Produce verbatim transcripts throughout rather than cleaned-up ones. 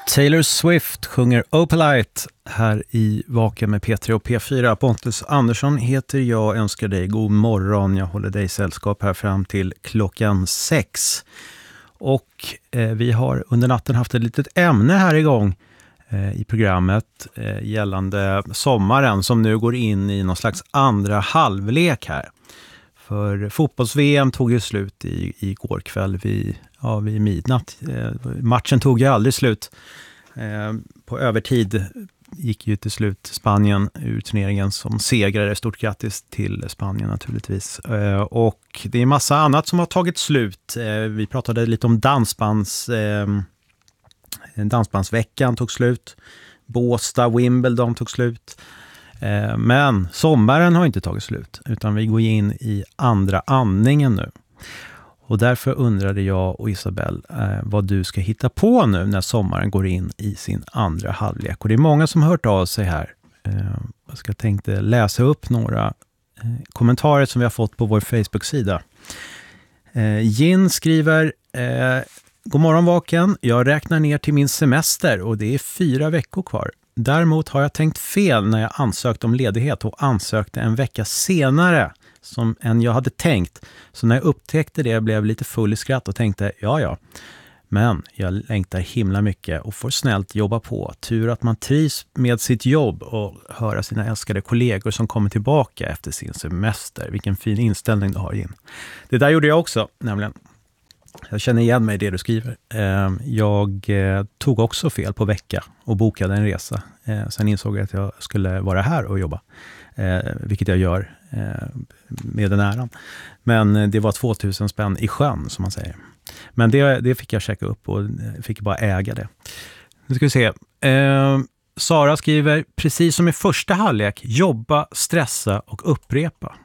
Taylor Swift sjunger Opalite här i Vaken med P tre och P fyra. Pontus Andersson heter jag, önskar dig god morgon. Jag håller dig sällskap här fram till klockan sex. Och eh, vi har under natten haft ett litet ämne här igång eh, i programmet eh, gällande sommaren som nu går in i någon slags andra halvlek här. För fotbolls-V M tog ju slut i, i går kväll vid, ja, vid midnatt. Eh, matchen tog ju aldrig slut. Eh, på övertid gick ju till slut Spanien ur turneringen som segrare. Stort grattis till Spanien naturligtvis. Eh, och det är massa annat som har tagit slut. Eh, vi pratade lite om dansbands, eh, dansbandsveckan tog slut. Båstad, Wimbledon tog slut. Men sommaren har inte tagit slut utan vi går in i andra andningen nu. Och därför undrade jag och Isabel eh, vad du ska hitta på nu när sommaren går in i sin andra halvlek. Och det är många som har hört av sig här. Eh, jag ska tänkte läsa upp några eh, kommentarer som vi har fått på vår Facebook-sida. Eh, Gin skriver... Eh, God morgon Vaken, jag räknar ner till min semester och det är fyra veckor kvar. Däremot har jag tänkt fel när jag ansökt om ledighet och ansökte en vecka senare som än jag hade tänkt. Så när jag upptäckte det blev jag lite full i skratt och tänkte, ja ja. Men jag längtar himla mycket och får snällt jobba på. Tur att man trivs med sitt jobb och höra sina älskade kollegor som kommer tillbaka efter sin semester. Vilken fin inställning du har in. Det där gjorde jag också, nämligen. Jag känner igen mig i det du skriver. Jag tog också fel på vecka och bokade en resa. Sen insåg jag att jag skulle vara här och jobba. Vilket jag gör med den äran. Men det var tvåtusen spänn i sjön som man säger. Men det, det fick jag checka upp och fick bara äga det. Nu ska vi se. Sara skriver, precis som i första halvlek, jobba, stressa och upprepa.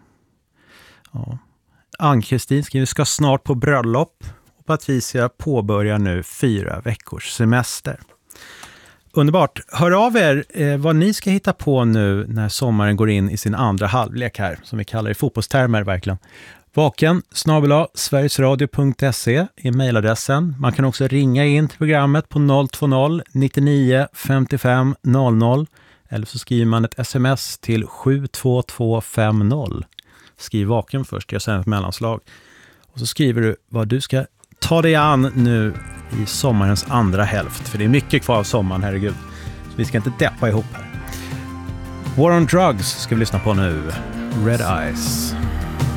Ja. Ann-Kristin skriver, ska snart på bröllop. Och Patricia påbörjar nu fyra veckors semester. Underbart. Hör av er eh, vad ni ska hitta på nu när sommaren går in i sin andra halvlek här. Som vi kallar det i fotbollstermer verkligen. Vaken snabel-a sverigesradio punkt se är mejladressen. Man kan också ringa in till programmet på noll två noll nittionio femtiofem noll noll. Eller så skriver man ett sms till sju två två fem noll. Skriv Vaken först, jag säger ett mellanslag. Och så skriver du vad du ska ta dig an nu i sommarens andra hälft. För det är mycket kvar av sommaren, herregud. Så vi ska inte deppa ihop här. War on Drugs ska vi lyssna på nu. Red Eyes.